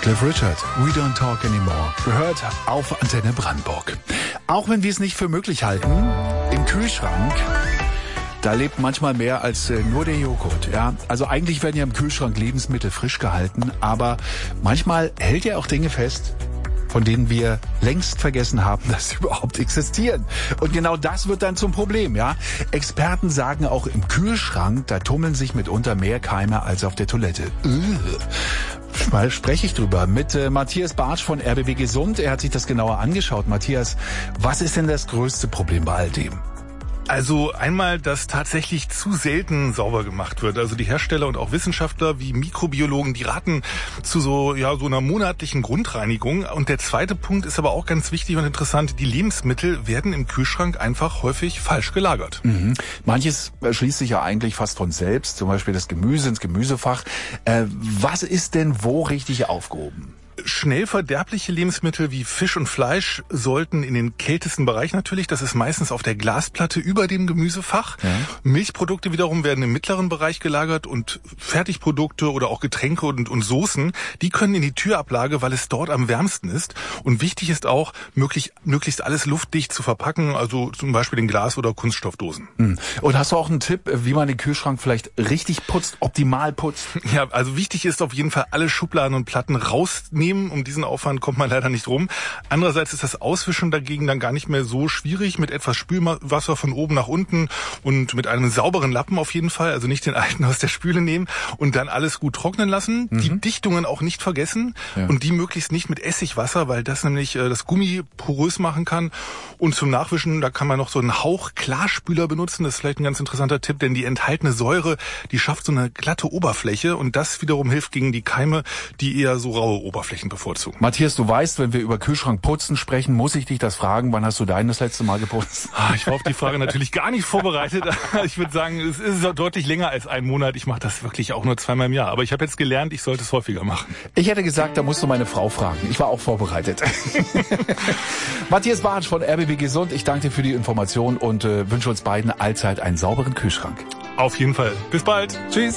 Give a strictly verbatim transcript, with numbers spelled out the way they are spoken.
Cliff Richard, We Don't Talk Anymore, gehört auf Antenne Brandenburg. Auch wenn wir es nicht für möglich halten, im Kühlschrank, da lebt manchmal mehr als äh, nur der Joghurt. Ja, also eigentlich werden ja im Kühlschrank Lebensmittel frisch gehalten, aber manchmal hält er auch Dinge fest, von denen wir längst vergessen haben, dass sie überhaupt existieren. Und genau das wird dann zum Problem, ja. Experten sagen auch im Kühlschrank, da tummeln sich mitunter mehr Keime als auf der Toilette. Mal spreche ich drüber mit äh, Matthias Bartsch von R B B Gesund. Er hat sich das genauer angeschaut. Matthias, was ist denn das größte Problem bei all dem? Also einmal, dass tatsächlich zu selten sauber gemacht wird. Also die Hersteller und auch Wissenschaftler wie Mikrobiologen, die raten zu so ja so einer monatlichen Grundreinigung. Und der zweite Punkt ist aber auch ganz wichtig und interessant. Die Lebensmittel werden im Kühlschrank einfach häufig falsch gelagert. Mhm. Manches schließt sich ja eigentlich fast von selbst. Zum Beispiel das Gemüse ins Gemüsefach. Äh, was ist denn wo richtig aufgehoben? Schnell verderbliche Lebensmittel wie Fisch und Fleisch sollten in den kältesten Bereich natürlich, das ist meistens auf der Glasplatte über dem Gemüsefach. Ja. Milchprodukte wiederum werden im mittleren Bereich gelagert und Fertigprodukte oder auch Getränke und, und Soßen, die können in die Türablage, weil es dort am wärmsten ist. Und wichtig ist auch, möglich, möglichst alles luftdicht zu verpacken, also zum Beispiel in Glas- oder Kunststoffdosen. Und hast du auch einen Tipp, wie man den Kühlschrank vielleicht richtig putzt, optimal putzt? Ja, also wichtig ist auf jeden Fall, alle Schubladen und Platten rausnehmen. Um diesen Aufwand kommt man leider nicht rum. Andererseits ist das Auswischen dagegen dann gar nicht mehr so schwierig, mit etwas Spülwasser von oben nach unten und mit einem sauberen Lappen auf jeden Fall, also nicht den alten aus der Spüle nehmen und dann alles gut trocknen lassen. Mhm. Die Dichtungen auch nicht vergessen ja. und die möglichst nicht mit Essigwasser, weil das nämlich äh, das Gummi porös machen kann. Und zum Nachwischen, da kann man noch so einen Hauch Klarspüler benutzen. Das ist vielleicht ein ganz interessanter Tipp, denn die enthaltene Säure, die schafft so eine glatte Oberfläche und das wiederum hilft gegen die Keime, die eher so raue Oberflächen bevorzugen. Matthias, du weißt, wenn wir über Kühlschrankputzen sprechen, muss ich dich das fragen, wann hast du deinen das letzte Mal geputzt? Ich war auf die Frage natürlich gar nicht vorbereitet. Ich würde sagen, es ist deutlich länger als ein Monat. Ich mache das wirklich auch nur zweimal im Jahr. Aber ich habe jetzt gelernt, ich sollte es häufiger machen. Ich hätte gesagt, da musst du meine Frau fragen. Ich war auch vorbereitet. Matthias Bartsch von R B B Gesund, ich danke dir für die Information und äh, wünsche uns beiden allzeit einen sauberen Kühlschrank. Auf jeden Fall. Bis bald. Tschüss.